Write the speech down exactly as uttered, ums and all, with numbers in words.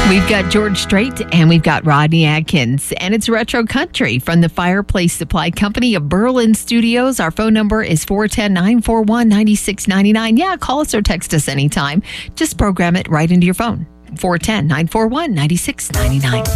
We've got George Strait and we've got Rodney Adkins, and it's Retro Country from the Fireplace Supply Company of Berlin Studios. Our phone number is four one zero, nine four one, nine six nine nine. Yeah, call us or text us anytime. Just program it right into your phone. four one zero, nine four one, nine six nine nine.